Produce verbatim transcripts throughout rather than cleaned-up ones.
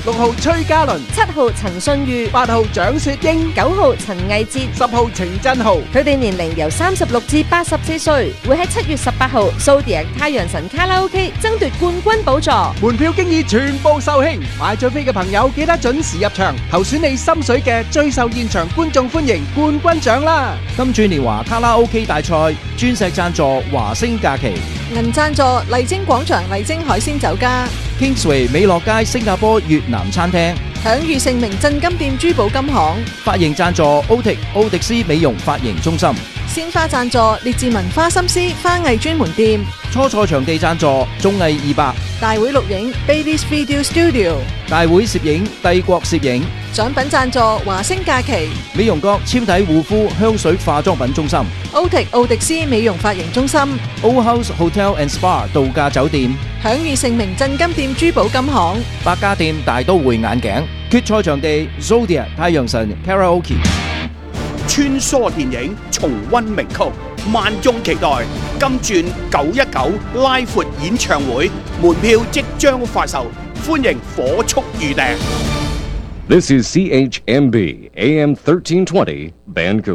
六號崔嘉倫， 七號陳信裕， 八號蔣雪英， 九號陳藝哲， 十號程振豪。 佢哋年齡由三十六至八十四歲，會喺七月十八號蘇迪亞太陽神卡拉 OK 爭奪冠軍寶座。 門票經已全部售罄，買咗飛嘅朋友記得準時入場，投選你心水嘅最受現場觀眾歡迎冠軍獎啦！ 金鑽年華卡拉 OK 大賽，鑽石贊助華星假期， 銀贊助麗晶廣場麗晶海鮮酒家， Kingsway 美樂街新加坡越南餐廳， 享譽盛名鎮金店珠寶金行， 髮型贊助 Otic 奧迪斯美容髮型中心， 鮮花贊助列治文花心思花藝專門店， 初賽場地贊助綜藝二百， 大會錄影 Baby's Video Studio， 大會攝影帝國攝影， 獎品贊助華星假期， 美容閣纖體護膚香水化妝品中心， Otic 奧迪斯美容髮型中心， Old House Hotel and Spa 度假酒店， 享譽盛名鎮金店珠寶金行， 百家店大都會眼鏡，決賽場地 Zodiac 太陽神 Karaoke， 穿梭電影重溫名曲，萬眾期待金鑽九一九拉闊演唱會，門票即將發售，歡迎火速預訂。 This is C H M B A M thirteen twenty Vancouver。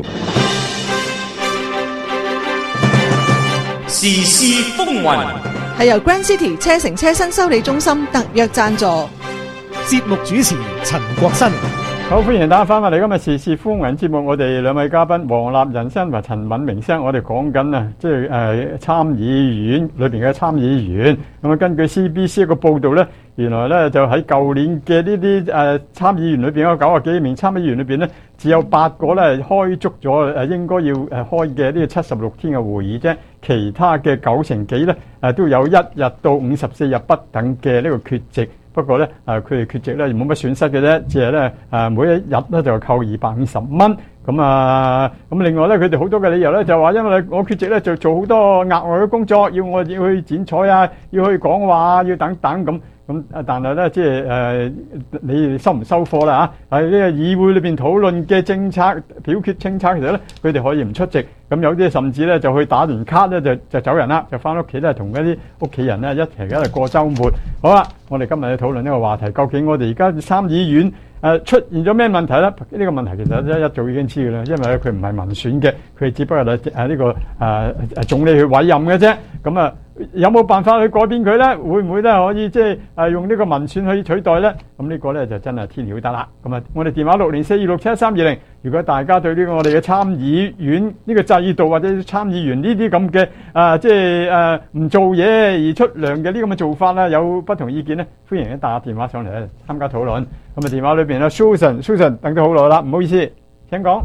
時事風雲係由 Grand City 車城車身修理中心特約贊助。 節目主持陳國新。 好，歡迎大家翻返嚟今日時事風雲節目，我哋兩位嘉賓黃立仁生同陳敏明生，我哋講緊啊，即係誒參議院裏邊嘅參議員。咁啊，根據 C B C 一個報導咧，原來咧就喺舊年嘅呢啲誒參議員裏邊嗰九十幾名參議員裏邊咧，只有八個咧開足咗誒應該要誒開嘅呢個七十六天嘅會議啫，其他嘅九成幾咧誒都有一日到五十四日不等嘅呢個缺席。不過咧，誒佢哋缺席咧冇乜損失嘅啫，只係咧誒每一日咧就扣二百五十蚊。咁啊，咁另外咧，佢哋好多嘅理由咧就話，因為我缺席咧就做好多額外嘅工作，要我要去剪彩啊，要去講話啊，要等等咁。咁啊，但係咧，即係誒，你收唔收貨啦嚇？喺呢個議會裏邊討論嘅政策表決政策，其實咧，佢哋可以唔出席。咁有啲甚至咧就去打完卡咧就就走人啦，就翻屋企咧同嗰啲屋企人咧一齊喺度過週末。好啦，我哋今日去討論呢個話題，究竟我哋而家參議院誒出現咗咩問題咧？呢個問題其實一一早已經知嘅啦，因為咧佢唔係民選嘅，佢只不過係誒呢個誒誒總理去委任嘅啫。咁啊，有冇辦法去改變佢咧？會唔會咧可以即係誒用呢個民選去取代咧？咁呢個咧就真係天曉得啦。咁啊，我哋電話六零四二六七三二零，如果大家對呢個我哋嘅參議院呢個制度或者參議員呢啲咁嘅啊，即係誒唔做嘢而出糧嘅呢咁嘅做法咧，有不同意見咧，歡迎打電話上嚟咧參加討論。咁啊，電話裏邊咧 Susan，Susan 等咗好耐啦，唔好意思，請講。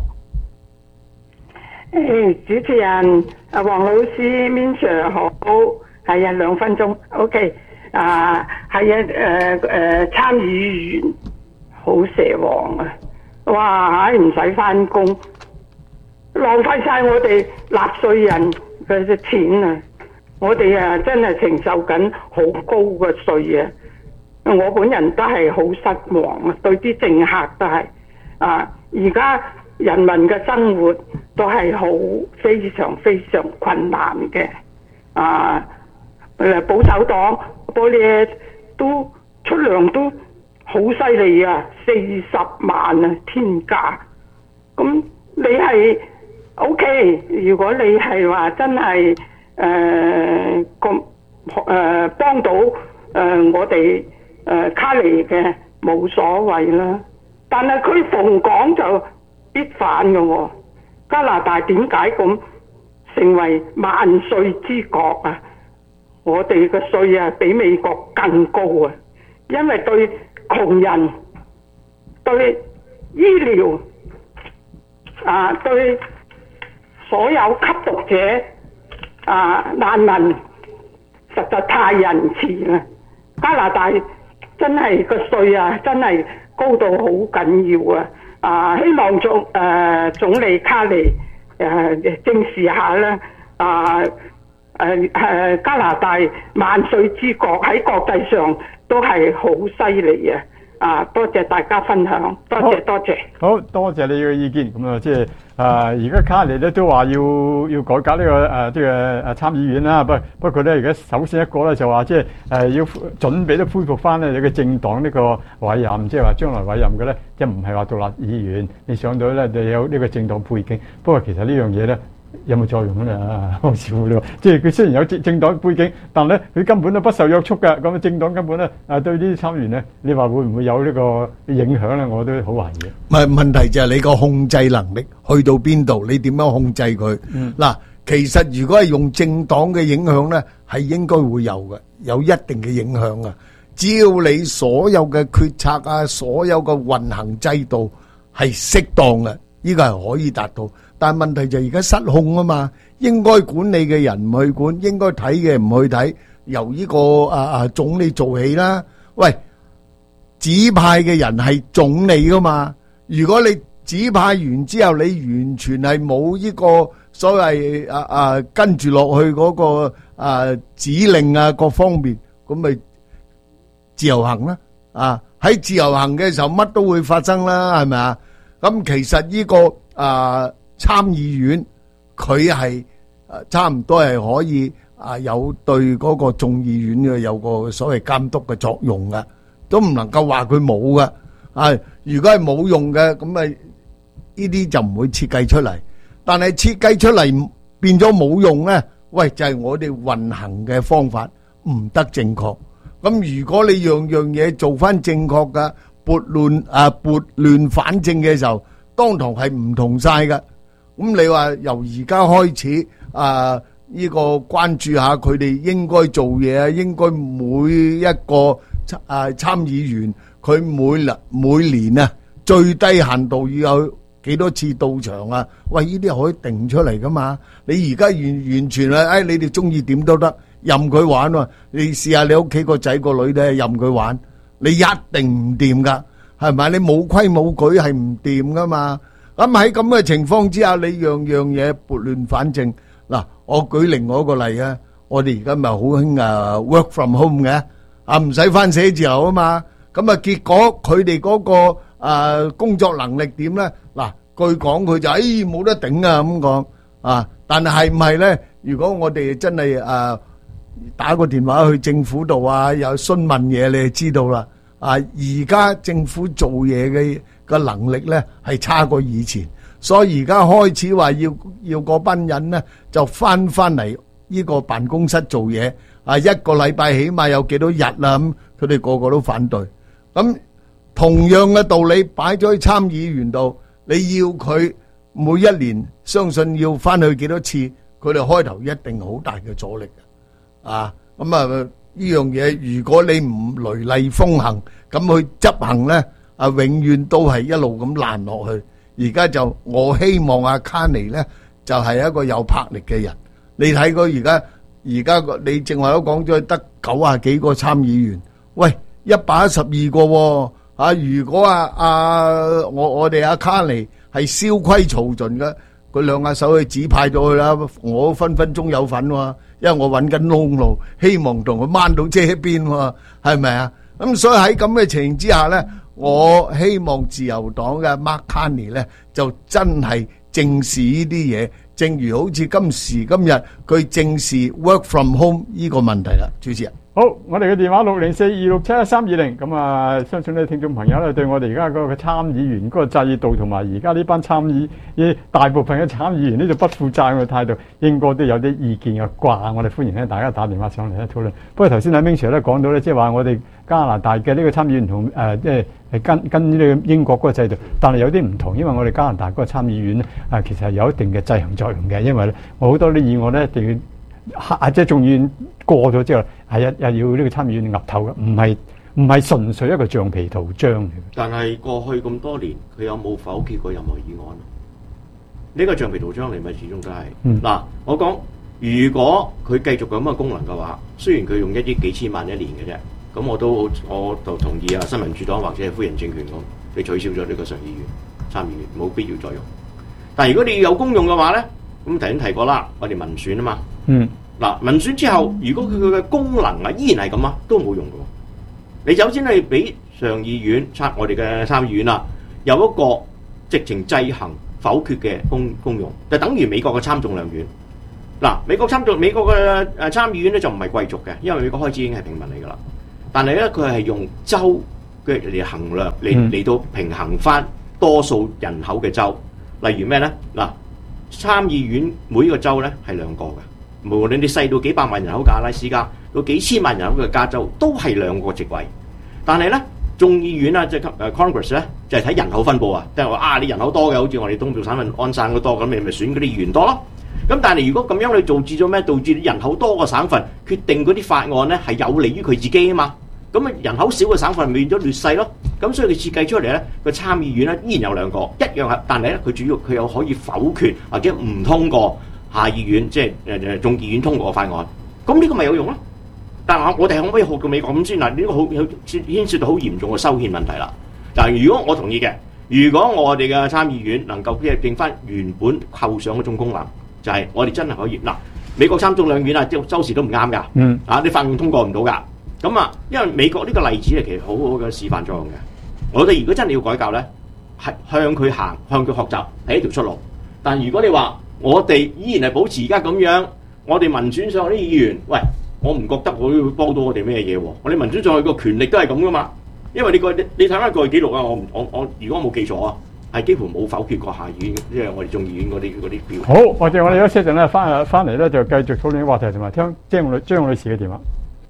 誒，主持人啊，黃老師 Min Sir 好，係啊，兩分鐘 ，OK，啊，係啊，誒誒參議員好蛇王啊，哇，唉唔使翻工，浪費晒我哋納稅人嘅錢啊！我哋啊真係承受緊好高嘅稅啊！我本人都係好失望啊，對啲政客都係啊，而家人民嘅生活都係好非常非常困難嘅啊！誒保守黨嗰啲都出糧都好犀利啊，四十萬啊天價。咁你係 OK， 如果你係話真係誒咁誒幫到誒、呃、我哋誒、呃、卡尼嘅冇所謂啦。但係佢逢講就必反嘅喎。加拿大點解咁成為萬稅之國啊？我哋嘅稅啊比美國更高啊！因為對窮人、對醫療啊、對所有吸毒者啊、難民，實在太仁慈啦！加拿大真係個稅啊，真係高到好緊要啊！啊，希望總誒、呃、總理卡尼誒、呃、正視下啦！啊誒誒、呃、加拿大萬稅之國喺國際上都係好犀利啊！ 啊，多謝大家分享，多謝多謝。 好多謝你嘅意見。咁啊，即係啊，而家卡尼咧都話要要改革呢、這個誒即係誒參議院啦。不不過咧，而家首先一個咧就話即係誒要準備都恢復翻咧你嘅政黨呢個委任，即係話將來委任嘅咧，即係唔係話獨立議員，你上到咧就有呢個政黨背景。不過其實呢樣嘢咧，有冇作用咧？好少咯，即係佢雖然有政政黨背景，但咧佢根本都不受約束嘅。咁政黨根本咧啊對呢啲參議員咧，你話會唔會有呢個影響咧？我都好懷疑。 唔係問題就係你個控制能力去到邊度，你點樣控制佢？嗱、嗯，其實如果係用政黨嘅影響咧，係應該會有嘅，有一定嘅影響啊。只要你所有嘅決策啊，所有嘅運行制度係適當嘅，呢個係可以達到。但係問題就係而家失控啊嘛，應該管理嘅人唔去管，應該睇嘅唔去睇，由呢個啊啊總理做起啦。喂，指派嘅人係總理噶嘛？如果你指派完之後，你完全係冇呢個所謂啊啊跟住落去嗰個啊指令啊各方面，咁咪自由行啦。啊喺自由行嘅時候，乜都會發生啦，係咪啊？咁其實呢個啊參議院佢係誒差唔多係可以啊有對嗰個眾議院嘅有個所謂監督嘅作用嘅，都唔能夠話佢冇嘅。啊，如果係冇用嘅，咁咪呢啲就唔會設計出嚟。但係設計出嚟變咗冇用咧，喂，就係我哋運行嘅方法唔得正確。咁如果你樣樣嘢做翻正確嘅，撥亂啊撥亂反正嘅時候，當堂係唔同晒嘅。咁你話由而家開始啊，呢個關注下佢哋應該做嘢啊，應該每一個啊參議員佢每年每年啊最低限度要有幾多次到場啊？喂，呢啲可以定出嚟噶嘛？你而家完完全係，誒你哋中意點都得，任佢玩喎。你試下你屋企個仔個女都係任佢玩，你一定唔掂噶，係咪？你冇規冇矩係唔掂噶嘛？咁喺咁嘅情況之下，你樣樣嘢撥亂反正。嗱，我舉另外一個例啊，我哋而家咪好興啊 work from home 嘅，啊唔使返寫字樓啊嘛。咁啊結果佢哋嗰個啊工作能力點咧？嗱，據講佢就誒冇得頂啊咁講啊。但係係唔係咧？如果我哋真係誒打個電話去政府度啊，有詢問嘢，你就知道啦。啊，而家政府做嘢嘅個能力咧係差過以前，所以而家開始話要要嗰班人咧就翻翻嚟呢個辦公室做嘢，啊一個禮拜起碼有幾多日啦咁，佢哋個個都反對。咁同樣嘅道理擺咗喺參議員度，你要佢每一年相信要翻去幾多次，佢哋開頭一定好大嘅阻力嘅。啊，咁啊呢樣嘢如果你唔雷厲風行咁去執行咧，啊永遠都係一路咁爛落去。而家就我希望阿卡尼咧就係一個有魄力嘅人。你睇佢而家而家你正話都講咗得九啊幾個參議員，喂一百一十二個喎。啊！如果啊啊我我哋阿卡尼係燒虧嘈盡嘅，佢兩下手去指派咗去啦，我分分鐘有份喎，因為我揾緊窿路，希望同佢掹到遮邊喎，係咪啊？咁所以喺咁嘅情形之下咧，我希望自由黨嘅 Mark Carney 咧就真係正視呢啲嘢，正如好似今時今日佢正視 work from home 呢個問題啦，主持人。 好，我哋嘅電話六零四二六七一三二零，咁啊，相信咧聽眾朋友咧對我哋而家嗰個參議員嗰個制度同埋而家呢班參議嘅大部分嘅參議員呢度不負責任嘅態度，應該都有啲意見嘅啩。我哋歡迎咧大家打電話上嚟咧討論。不過頭先阿 Ming Sir 咧講到咧，即係話我哋加拿大嘅呢個參議員同誒即係係跟跟呢個英國嗰個制度，但係有啲唔同，因為我哋加拿大嗰個參議院咧啊，其實係有一定嘅制衡作用嘅，因為咧我好多啲議案咧一定要。啊！即係眾議院過咗之後，係一又要呢個參議院岌頭嘅，唔係唔係純粹一個橡皮圖章嚟嘅。 但係過去咁多年，佢有冇否決過任何議案？呢個橡皮圖章嚟咪始終都係嗱、嗯。我講如果佢繼續咁嘅功能嘅話，雖然佢用一億幾千萬一年嘅啫，咁我都我就同意啊！新民主黨或者係夫人政權咁，你取消咗呢個上議院、參議院，冇必要再用。但係如果你要有功用嘅話咧，咁頭先提過啦，我哋民選啊嘛。嗯，嗱，民選之後，如果佢佢嘅功能啊依然係咁啊，都冇用嘅。你首先係俾上議院參我哋嘅參議院啦，有一個直情制衡否決嘅功功用，就等於美國嘅參眾兩院。嗱，美國參眾美國嘅誒參議院咧就唔係貴族嘅，因為美國開始已經係平民嚟噶啦。但係咧佢係用州嘅嚟衡量嚟嚟到平衡翻多數人口嘅州，例如咩咧？嗱，參議院每個州咧係兩個嘅，無論你細到幾百萬人口嘅阿拉斯加，到幾千萬人口嘅加州，都係兩個席位。但係咧，眾議院啊，即係誒 Congress 咧，就係睇人口分佈啊，即係話啊，你人口多嘅，好似我哋東部省份安省嗰多，咁你咪選嗰啲議員多咯。咁但係如果咁樣你導致咗咩？導致人口多嘅省份決定嗰啲法案咧係有利於佢自己啊嘛。咁啊人口少嘅省份咪變咗劣勢咯。咁所以佢設計出嚟咧，個參議院咧依然有兩個一樣係，但係咧佢主要佢有可以否決或者唔通過下議院即係誒誒眾議院通過嘅法案。咁呢個咪有用咯？但係我哋可唔可以學到美國咁先嗱？呢個好牽涉到好嚴重嘅修憲問題啦。但係如果我同意嘅，如果我哋嘅參議院能夠即係變翻原本構想嗰種功能。就係我哋真係可以嗱，美國參眾兩院啊，即係周時都唔啱噶，嗯啊，啲法案通過唔到噶，咁啊，因為美國呢個例子係其實好好嘅示範作用嘅。我哋如果真係要改革咧，係向佢行，向佢學習係一條出路。但如果你話我哋依然係保持而家咁樣，我哋民選上啲議員，喂，我唔覺得會幫到我哋咩嘢喎？我哋民選上去個權力都係咁噶嘛，因為你個你睇翻過去記錄啊，我我我如果我冇記錯啊。係幾乎冇否決過下議院，即係我哋眾議院嗰啲嗰啲票。 好，或者我哋休息一陣咧，翻翻嚟咧就繼續討論啲話題，同埋聽張女張女士嘅電話。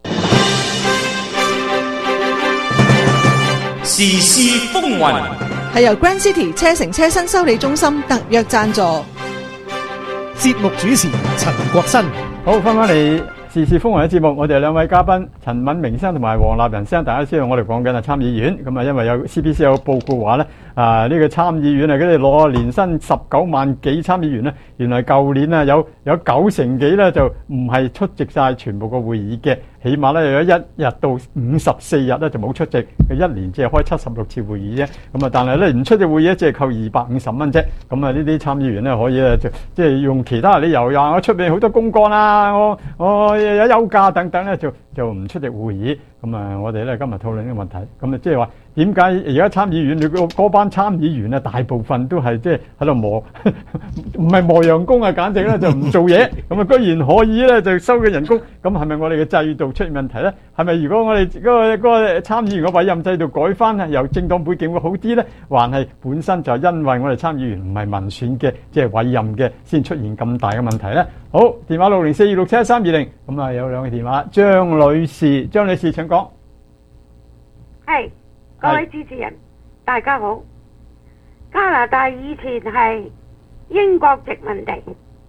時事風雲係由 Grand City 車城車新修理中心特約贊助。 節目主持陳國新。 好，翻返嚟時事風雲嘅節目，我哋兩位嘉賓陳敏明生同埋黃立仁生，大家知道我哋講緊係參議院，咁啊因為有 C B C 有報告話咧。啊！呢、這個參議院啊，佢哋攞年薪十九萬幾參議員咧，原來舊年啊有有九成幾咧就唔係出席晒全部個會議嘅，起碼咧有一日到五十四日咧就冇出席，佢一年只係開七十六次會議啫。咁啊，但係咧唔出席會議咧，只係扣二百五十蚊啫。咁啊，呢啲參議員咧可以咧就即係用其他理由，又我出面好多公幹啊，我我有休假等等咧，就就唔出席會議。咁啊，我哋咧今日討論呢個問題，咁啊即係話點解而家參議院你嗰班參議員咧，大部分都係即係喺度磨，唔係磨洋工啊，簡直咧就唔做嘢，咁啊居然可以咧就收嘅人工，咁係咪我哋嘅制度出現問題咧？係咪如果我哋嗰個嗰個參議員嘅委任制度改翻啊，由政黨背景會好啲咧？還係本身就因為我哋參議員唔係民選嘅，即係委任嘅，先出現咁大嘅問題咧？好，電話六零四二六七一三二零，咁啊有兩個電話，張女士，張女士請講。 係，各位主持人，大家好。加拿大以前係英國殖民地，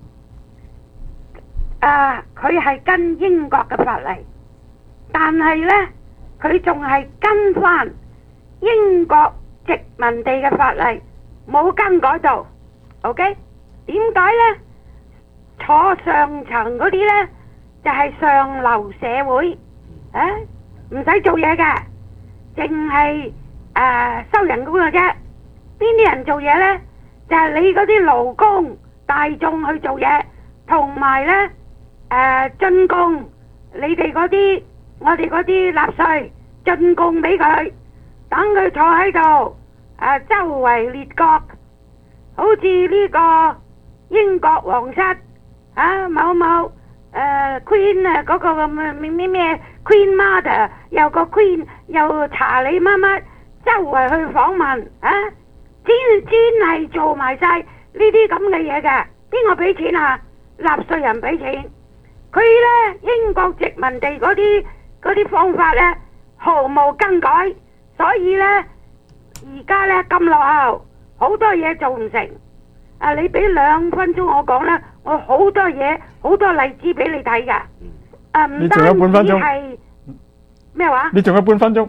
啊，佢係跟英國嘅法例，但係呢，佢仲係跟翻英國殖民地嘅法例，冇更改到。OK？點解呢？坐上層嗰啲呢，就係上流社會，啊，唔使做嘢嘅，淨係誒收人工嘅啫。邊啲人做嘢呢？就係你嗰啲勞工大眾去做嘢，同埋呢誒進貢你哋嗰啲我哋嗰啲納稅進貢俾佢，等佢坐喺度誒周圍列國，好似呢個英國皇室啊某某誒 Queen 啊嗰個咁咩咩咩 Queen Mother 又個 Queen 又查你乜乜，周圍去訪問啊！專專係做埋晒呢啲咁嘅嘢嘅，邊個俾錢啊？納稅人俾錢。佢呢英國殖民地嗰啲嗰啲方法呢，毫無更改，所以呢而家呢咁落後，好多嘢做唔成。啊，你俾兩分鐘我講呢，我好多嘢好多例子俾你睇噶。啊，唔單止係咩話？ 你仲有半分鐘。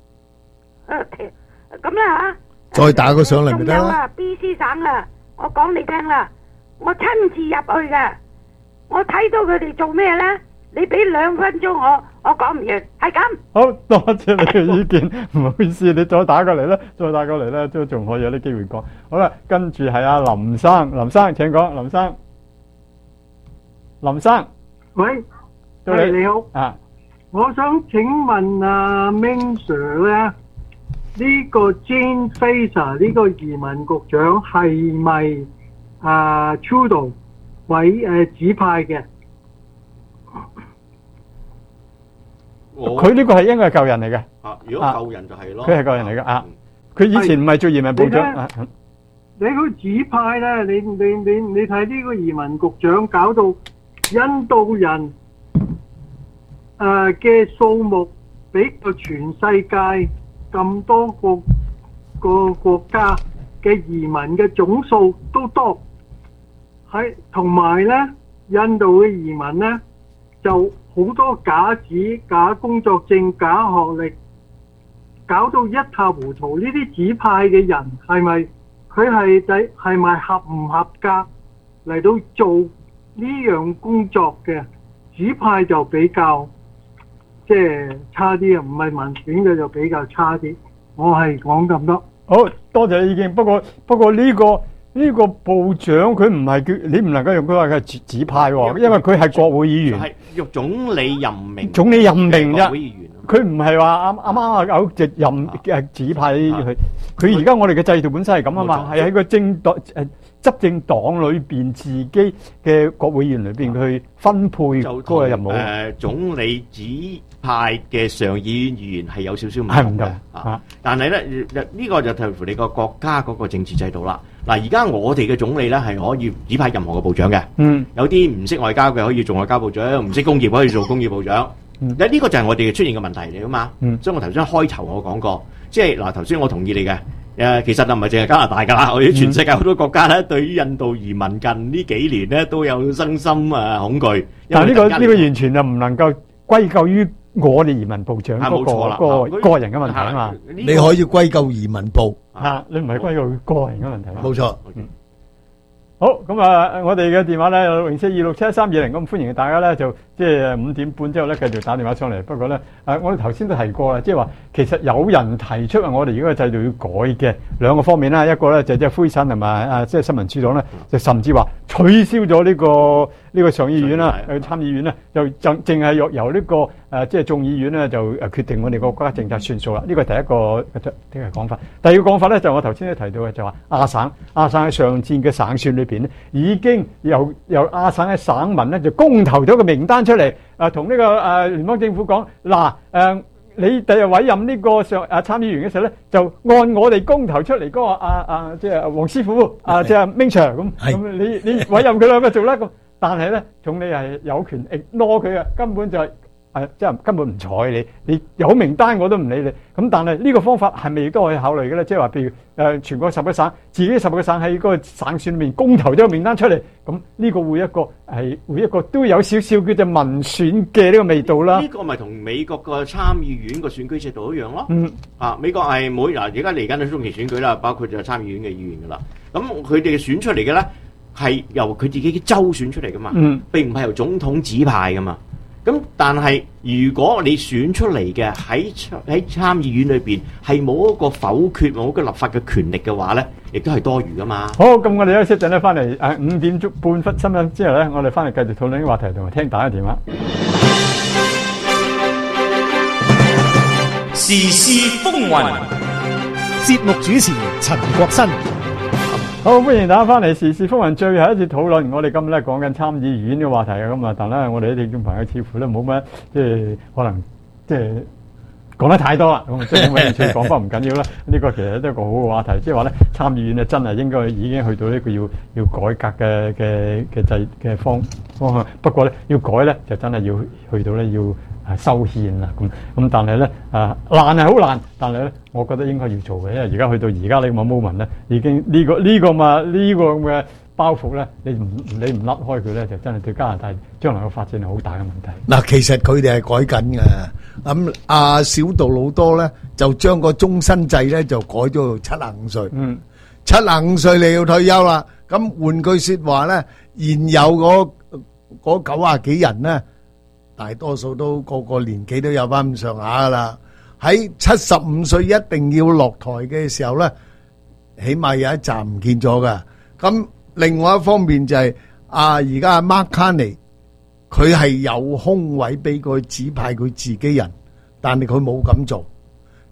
咁啦吓。 再打個上嚟咪得啦。 仲有啊 ，B C 省啊，我講你聽啦，我親自入去嘅，我睇到佢哋做咩咧？你俾兩分鐘我，我講唔完，係咁。 好多謝你嘅意見，唔好意思，你再打過嚟啦，再打過嚟啦，都仲可以有啲機會講。好啦，跟住係阿林生，林生請講，林生，林生， 喂，喂，你好， 啊， 我想請問啊 Ming Sir 咧。 呢個 Jane Fraser 呢個移民局長係咪啊 Trudeau 委誒指派嘅？ 佢呢個係應該係舊人嚟嘅。 啊，如果舊人就係咯。 佢係舊人嚟嘅啊。佢以前唔係做移民部長啊。 你佢指派咧，你你你你睇呢個移民局長搞到印度人誒嘅數目比個全世界咁多個個國家嘅移民嘅總數都多，喺同埋咧印度嘅移民咧就好多假紙、假工作證、假學歷，搞到一塌糊塗。呢啲指派嘅人係咪？佢係仔係咪合唔合格嚟到做呢樣工作嘅？指派就比較即係差啲啊，唔係民選嘅就比較差啲。我係講咁多。 好多謝你意見，不過不過呢個呢個部長佢唔係叫你唔能夠用佢話佢係指指派喎，因為佢係國會議員， 係用總理任命。 總理任命啫。 國會議員。 佢唔係話啱啱啱有直任誒指派佢，佢而家我哋嘅制度本身係咁啊嘛，係喺個政黨誒執政黨裏邊自己嘅國會議員裏邊去分配嗰個任務。 誒總理指派嘅上議院議員係有少少唔係唔同嘅啊，但係咧呢個就視乎你個國家嗰個政治制度啦。嗱，而家我哋嘅總理咧係可以指派任何嘅部長嘅， 嗯， 有啲唔識外交嘅可以做外交部長，唔識工業可以做工業部長。呢、嗯、個就係我哋嘅出現嘅問題嚟噶嘛，嗯、所以我頭先開頭我講過，即係嗱頭先我同意你嘅，誒其實就唔係淨係加拿大噶啦，我哋全世界好多國家咧，對於印度移民近呢幾年咧都有生心啊恐懼。 但係呢個呢個完全就唔能夠歸咎於我哋移民部長嗰個個個人嘅問題啊嘛， 你可以歸咎移民部啊，你唔係歸咎於個人嘅問題。 冇錯。 好，咁啊，我哋嘅電話咧有零四二六七三二零，咁歡迎大家咧就即係五點半之後咧繼續打電話上嚟。不過咧，誒我哋頭先都提過啦，即係話其實有人提出話我哋而家嘅制度要改嘅兩個方面啦，一個咧就即係灰塵同埋啊，即係新民主黨咧就甚至話取消咗呢個呢個上議院啦，誒參議院咧就淨淨係由由呢個誒即係眾議院咧就誒決定我哋個國家政策算數啦。呢個係第一個呢個講法。第二個講法咧就我頭先都提到嘅，就話亞省亞省喺上戰嘅省選裏邊咧已經由由亞省嘅省民咧就公投咗個名單出嚟，誒同呢個誒聯邦政府講嗱誒，你第日委任呢個上誒參議員嘅時候咧，就按我哋公投出嚟嗰個啊啊即係黃師傅啊即係 Ming Sir 咁咁，你你委任佢兩個做啦咁。但係咧，總理係有權 ignore 佢嘅，根本就係誒即係根本唔睬你，你有名單我都唔理你。咁但係呢個方法係咪亦都可以考慮嘅咧？即係話譬如誒全國十個省，自己十個省喺嗰個省選裏面公投咗個名單出嚟，咁呢個會一個係會一個都有少少叫做民選嘅呢個味道啦。 呢個咪同美國個參議院個選舉制度一樣咯。 嗯，啊美國係每嗱而家嚟緊嘅中期選舉啦，包括就參議院嘅議員噶啦。咁佢哋選出嚟嘅咧係由佢自己嘅州選出嚟噶嘛， 嗯， 並唔係由總統指派噶嘛。咁但係如果你選出嚟嘅喺喺參議院裏邊係冇一個否決冇一個立法嘅權力嘅話咧，亦都係多餘噶嘛。 好，咁我哋休息陣咧，翻嚟誒五點鐘半分新聞之後咧，我哋翻嚟繼續討論呢個話題同埋聽大家電話。 時事風雲， 節目主持陳國新。 好，歡迎大家翻嚟時事風雲最後一次討論。我哋今日咧講緊參議院嘅話題啊，咁啊，但係咧我哋啲聽眾朋友似乎咧冇乜即係可能即係講得太多啦。咁即係冇興趣講翻唔緊要啦。呢個其實都係一個好嘅話題，即係話咧參議院咧真係應該已經去到呢個要要改革嘅嘅嘅制嘅方方向。不過咧要改咧就真係要去到咧要啊修憲啦。咁咁但係咧啊難係好難，但係咧我覺得應該要做嘅，因為而家去到而家呢個 moment 咧，已經呢個呢個嘛呢個咁嘅包袱咧，你唔你唔甩開佢咧，就真係對加拿大將來嘅發展係好大嘅問題。 嗱，其實佢哋係改緊嘅。咁阿小杜魯多咧就將個終身制咧就改咗到七十五歲。 嗯， 七十五歲你要退休啦。咁換句説話咧，現有嗰嗰九啊幾人咧，大多數都個個年紀都有翻咁上下噶啦。喺七十五歲一定要落台嘅時候咧，起碼有一站唔見咗噶。咁另外一方面就係啊，而家阿 Mark Carney 佢係有空位俾佢指派佢自己人，但係佢冇咁做，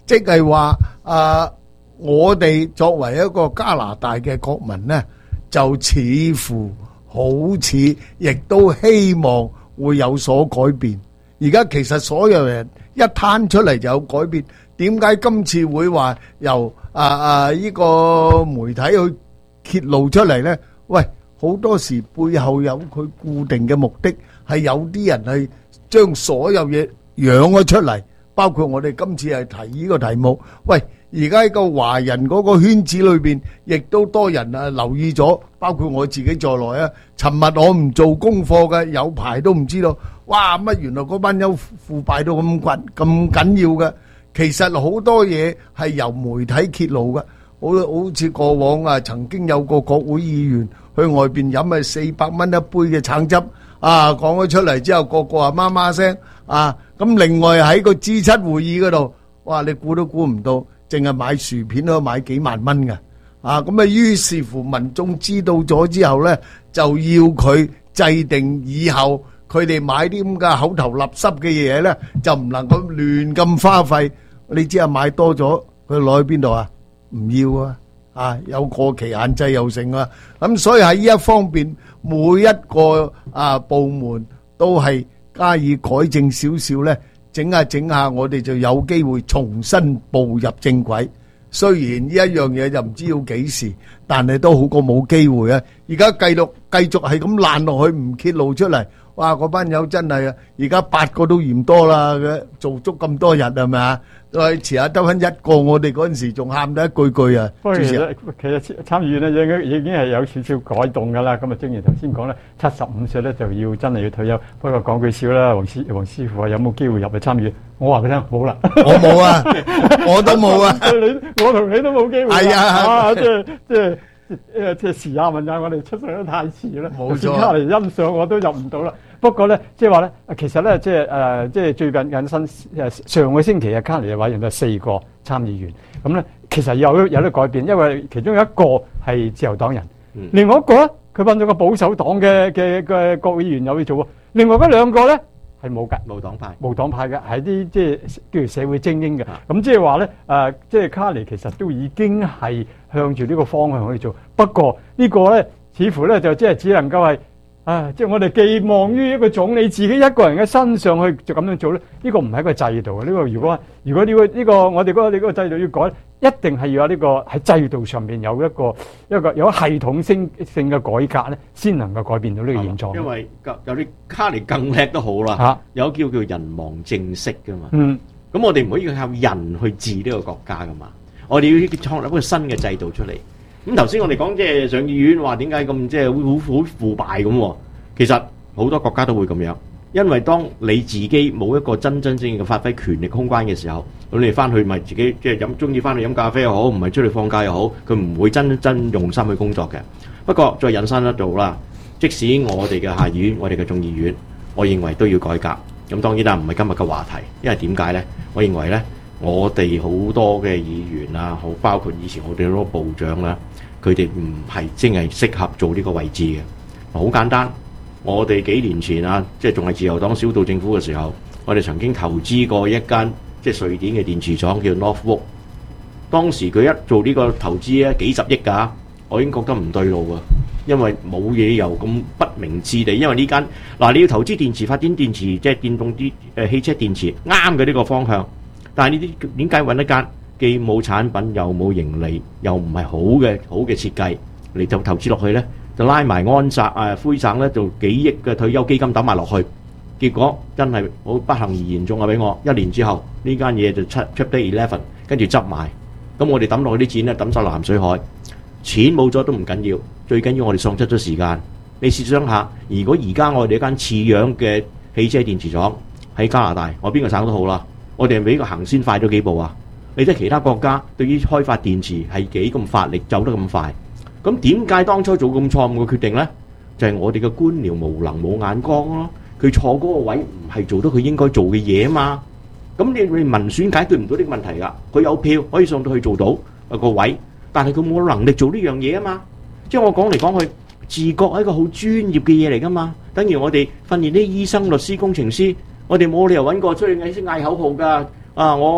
即係話啊，我哋作為一個加拿大嘅國民呢，就似乎好似亦都希望會有所改變。而家其實所有人一攤出嚟就有改變，點解今次會話由啊啊呢個媒體去揭露出嚟呢？喂，好多時背後有佢固定嘅目的，係有啲人係將所有嘢養咗出嚟，包括我哋今次係提呢個題目。喂，而家喺個華人嗰個圈子裏邊，亦都多人啊留意咗，包括我自己在內啊。尋日我唔做功課嘅，有排都唔知道。哇！乜原來嗰班友腐敗到咁緊咁緊要嘅？其實好多嘢係由媒體揭露嘅。好好似過往啊，曾經有個國會議員去外邊飲啊四百蚊一杯嘅橙汁啊，講咗出嚟之後，個個啊媽媽聲啊。咁另外喺個 G 七會議嗰度，哇！你估都估唔到，淨係買薯片都買幾萬蚊嘅啊。咁啊，於是乎民眾知道咗之後咧，就要佢制定以後。佢哋買啲咁嘅口頭垃圾嘅嘢咧，就唔能夠亂咁花費。你知啊，買多咗，佢攞去邊度啊？唔要啊！啊，有過期限制又成啊！咁所以喺呢一方面，每一個啊部門都係加以改正少少咧，整下整下，我哋就有機會重新步入正軌。雖然呢一樣嘢就唔知要幾時，但係都好過冇機會啊！而家繼續繼續係咁爛落去，唔揭露出嚟。哇！嗰班友真係啊，而家八個都嫌多啦，佢做足咁多日係咪啊？再遲下得翻一個，我哋嗰陣時仲喊得一句句啊！ 不過其實其實參議院咧已經已經係有少少改動㗎啦。咁啊，正如頭先講咧，七十五歲咧就要真係要退休。不過講句笑啦，黃師黃師傅話有冇機會入去參議院？我話佢聽冇啦， 我冇啊，我都冇啊。 你我同你都冇機會。 係啊， 即係即係。誒即係時下問下我哋出世得太遲啦， 冇錯。 卡嚟欣賞我都入唔到啦。不過咧，即係話咧，其實咧，即係誒，即係最近緊新誒上個星期嘅卡嚟嘅委員都係四個參議員，咁咧其實有有啲改變，因為其中有一個係自由黨人，嗯、另外一個咧佢揾咗個保守黨嘅嘅嘅國會議員有去做喎，另外嗰兩個咧。係冇㗎， 無黨派， 無黨派嘅，係啲即係叫做社會精英嘅。咁即係話咧，誒，即係卡尼其實都已經係向住呢個方向去做。不過呢個咧，似乎咧就即係只能夠係，啊，即係我哋寄望於一個總理自己一個人嘅身上去就咁樣做咧。呢個唔係一個制度嘅。呢個如果如果呢個呢個我哋嗰個你嗰個制度要改，一定係要有呢個喺制度上面有一個一個有系統性性嘅改革咧，先能夠改變到呢個現狀。 因為有啲卡尼更叻都好啦，有叫叫人亡政息噶嘛。嗯，咁我哋唔可以靠人去治呢個國家噶嘛，我哋要創立一個新嘅制度出嚟。咁頭先我哋講即係上議院話點解咁即係會好好腐敗咁，其實好多國家都會咁樣。因為當你自己冇一個真真正正嘅發揮權力空間嘅時候，咁你翻去咪自己即係飲中意翻去飲咖啡又好，唔係出去放假又好，佢唔會真真用心去工作嘅。不過再引申得到啦，即使我哋嘅下議院、我哋嘅眾議院，我認為都要改革。咁當然啦，唔係今日嘅話題，因為點解呢？我認為呢，我哋好多嘅議員啊，好包括以前我哋好多部長啦，佢哋唔係真係適合做呢個位置嘅。好簡單。我哋幾年前啊，即係仲係自由黨小島政府嘅時候，我哋曾經投資過一間即係瑞典嘅電池廠叫 Northvolt。當時佢一做呢個投資咧，幾十億㗎，我已經覺得唔對路啊，因為冇嘢由咁不明智地，因為呢間嗱你要投資電池發展電池，即係電動啲誒汽車電池啱嘅呢個方向，但係呢啲點解揾一間既冇產品又冇盈利又唔係好嘅好嘅設計嚟就投資落去咧？就拉埋安澤啊灰省咧，就幾億嘅退休基金抌埋落去，結果真係好不幸而言中啊！俾我一年之後呢間嘢就出 Chapter Eleven，跟住執埋，咁我哋抌落去啲錢咧抌晒落鹹水海，錢冇咗都唔緊要，最緊要我哋喪失咗時間。你試想下，如果而家我哋一間似樣嘅汽車電池廠喺加拿大，我邊個省都好啦，我哋係比個行先快咗幾步啊！你睇其他國家對於開發電池係幾咁發力，走得咁快。咁點解當初做咁錯誤嘅決定呢？就係我哋嘅官僚無能冇眼光咯。佢錯嗰個位唔係做到佢應該做嘅嘢啊嘛。咁你你民選解決唔到呢個問題噶。佢有票可以上到去做到個位，但係佢冇能力做呢樣嘢啊嘛。即係我講嚟講去，自覺係一個好專業嘅嘢嚟噶嘛。等於我哋訓練啲醫生、律師、工程師，我哋冇理由揾個出去嗌聲嗌口號噶。啊，我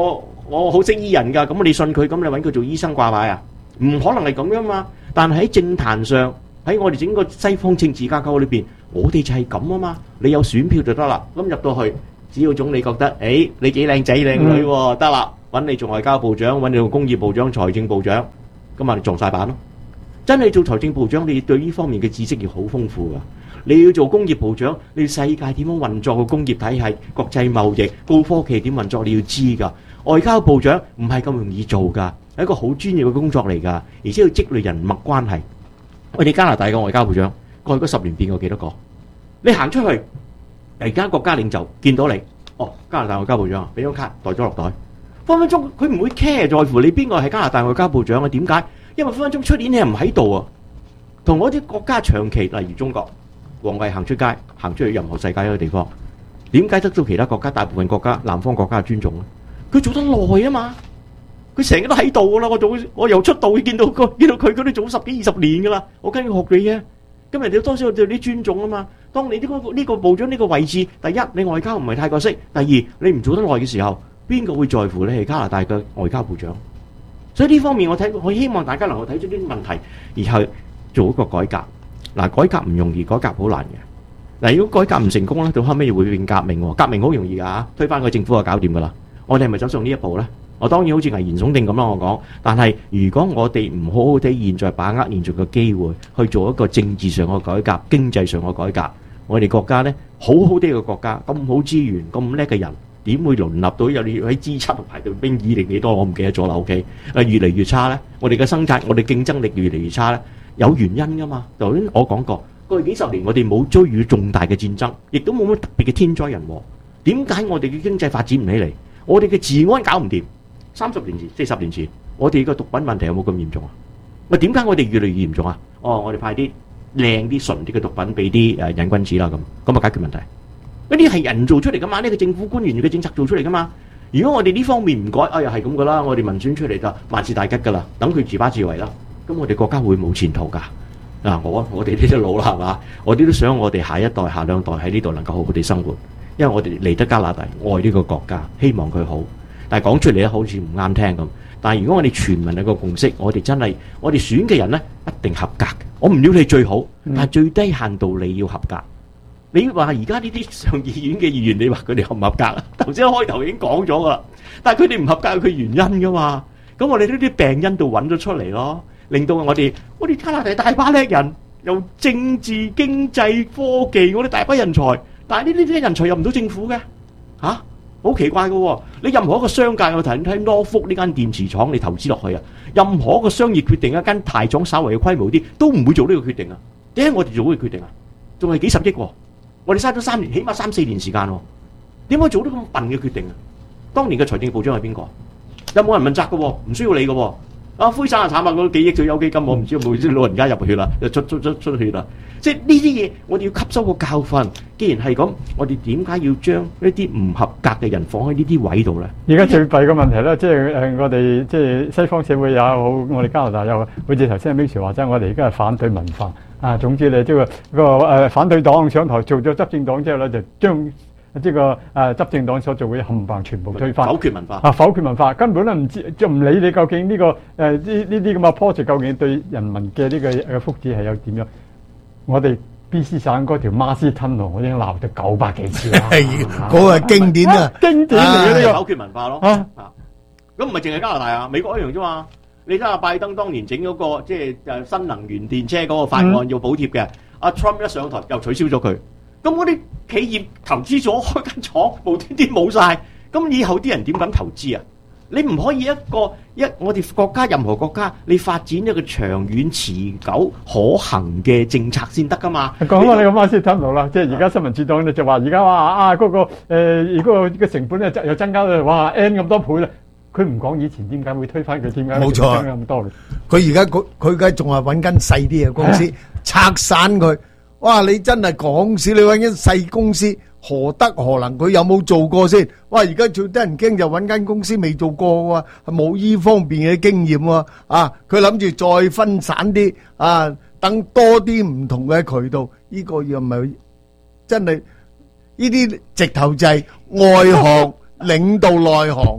我好識醫人㗎，咁你信佢，咁你揾佢做醫生掛牌啊？唔可能係咁樣嘛。但係喺政壇上，喺我哋整個西方政治架構裏邊，我哋就係咁啊嘛。你有選票就得啦。咁入到去，只要總理覺得，誒你幾靚仔靚女喎，得啦，揾你做外交部長，揾你做工業部長、財政部長，咁啊你撞曬板咯。真係做財政部長，你對呢方面嘅知識要好豐富㗎。你要做工業部長，你世界點樣運作個工業體系、國際貿易、高科技點運作，你要知㗎。外交部長唔係咁容易做㗎，係一個好專業嘅工作嚟㗎，而且要積累人脈關係。我哋加拿大嘅外交部長過去嗰十年變過幾多個？你行出去，而家國家領袖見到你，哦，加拿大外交部長，俾張卡袋咗落袋，分分鐘佢唔會 care 在乎你邊個係加拿大外交部長啊？點解？因為分分鐘出年你係唔喺度啊！同嗰啲國家長期，例如中國，王毅行出街，行出去任何世界一個地方，點解得到其他國家大部分國家南方國家嘅尊重咧？佢做得耐啊嘛，佢成日都喺度噶啦。我做我由出道見到個見到佢，佢都做十幾二十年噶啦。我跟佢學你嘅，咁人哋多少對你尊重啊嘛。當你呢個呢個部長呢個位置，第一你外交唔係太過識，第二你唔做得耐嘅時候，邊個會在乎你係加拿大嘅外交部長？所以呢方面我睇，我希望大家能夠睇出呢啲問題，然後做一個改革。嗱，改革唔容易，改革好難嘅。嗱，如果改革唔成功咧，到後尾會變革命喎。革命好容易㗎，推翻個政府就搞掂㗎啦。我哋係咪走上呢一步咧？我當然好似危言聳聽咁啦，我講。但係如果我哋唔好好地現在把握現在嘅機會，去做一個政治上嘅改革、經濟上嘅改革，我哋國家咧好好啲嘅國家，咁好資源、咁叻嘅人，點會淪立到有你喺 G 七排到兵二定幾多？我唔記得咗啦。OK，誒越嚟越差咧，我哋嘅生產、我哋競爭力越嚟越差咧，有原因噶嘛？頭先我講過，過去幾十年我哋冇遭遇重大嘅戰爭，亦都冇乜特別嘅天災人禍。點解我哋嘅經濟發展唔起嚟？我哋嘅治安搞唔掂。三十年前、四十年前，我哋嘅毒品問題有冇咁嚴重啊？咪點解我哋越嚟越嚴重啊？哦，我哋派啲靚啲、純啲嘅毒品俾啲誒癮君子啦，咁咁啊解決問題。呢啲係人做出嚟噶嘛？呢個政府官員嘅政策做出嚟噶嘛？如果我哋呢方面唔改，哎呀係咁噶啦，我哋民選出嚟就萬事大吉噶啦，等佢自把自為啦。咁我哋國家會冇前途噶。嗱，我我哋呢啲老啦係嘛？我哋都想我哋下一代、下兩代喺呢度能夠好好地生活，因為我哋嚟得加拿大，愛呢個國家，希望佢好。但係講出嚟咧，好似唔啱聽咁。但係如果我哋全民有個共識，我哋真係我哋選嘅人咧，一定合格嘅。我唔要你最好，但係最低限度你要合格。你話而家呢啲上議院嘅議員，你話佢哋合唔合格啊？頭先開頭已經講咗噶啦，但係佢哋唔合格有佢原因噶嘛。咁我哋呢啲病因度揾咗出嚟咯，令到我哋我哋加拿大大把叻人，由政治、經濟、科技，我哋大把人才，但係呢啲人才入唔到政府嘅嚇。好奇怪嘅喎！你任何一個商界，我睇睇 Norfolk 呢間電池廠，你投資落去啊，任何一個商業決定，一間大廠稍微嘅規模啲，都唔會做呢個決定啊！點解我哋做呢個決定啊？仲係幾十億喎！我哋嘥咗三年，起碼三四年時間喎，點解做得咁笨嘅決定啊？當年嘅財政部長係邊個？有冇人問責嘅喎？唔需要你嘅喎。啊，灰山啊慘啊！嗰幾億退休基金，我唔知有冇啲老人家入血啦，就出出出出血啦。即係呢啲嘢，我哋要吸收個教訓。既然係咁，我哋點解要將呢啲唔合格嘅人放喺呢啲位度咧？ 而家最弊嘅問題咧，即係誒我哋即係西方社會也好，我哋加拿大又好，好似頭先阿 Miss 話齋，我哋而家係反對文化啊。總之咧，即係個誒反對黨上台做咗執政黨之後咧，就將即係個誒執政黨所做嘅冚唪唥全部推翻， 否決文化啊，否決文化根本咧唔知，就唔理你究竟呢個誒呢呢啲咁嘅 project 究竟對人民嘅呢個誒福祉係有點樣？我哋 B C 省嗰條馬斯吞路，我已經鬧咗九百幾次啦。 係嗰個係經典啊， 經典嚟嘅呢個否決文化咯。啊，咁唔係淨係加拿大啊，美國一樣啫嘛。你睇下拜登當年整嗰個即係誒新能源電車嗰個法案要補貼嘅，阿 Trump 一上台又取消咗佢。咁嗰啲企業投資咗開間廠，無端端冇晒，咁以後啲人點敢投資啊？你唔可以一個一我哋國家任何國家，你發展一個長遠持久可行嘅政策先得噶嘛？ 講翻你個馬斯吞路啦，即係而家新聞處長咧就話而家話啊嗰個誒如果個成本咧又增加到哇 N 咁多倍啦，佢唔講以前點解會推翻佢，點解冇錯咁多嘅？ 佢而家佢佢而家仲係揾緊細啲嘅公司拆散佢。哇！你真係講笑，你揾間細公司何德何能？佢有冇做過先？哇！而家最得人驚就揾間公司未做過喎，係冇依方面嘅經驗喎。啊！佢諗住再分散啲啊，等多啲唔同嘅渠道。呢個又唔係真係呢啲直頭就係外行領導內行。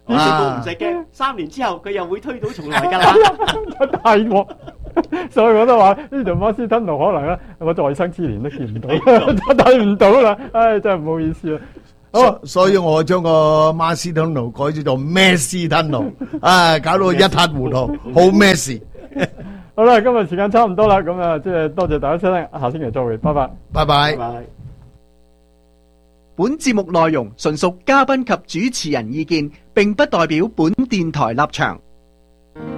你都唔使驚，三年之後佢又會推倒重來㗎啦。 大鑊！所以我都話呢條馬斯吞路可能咧，我在生之年都見唔到，睇唔到啦。唉，真係唔好意思啊。 所所以我將個馬斯吞路改咗做咩斯吞路，啊，搞到一塌糊塗，好咩事？ 好啦，今日時間差唔多啦，咁啊，即係多謝大家收聽，下星期再會，拜拜， 拜拜。 本節目內容純屬嘉賓及主持人意見，並不代表本電台立場。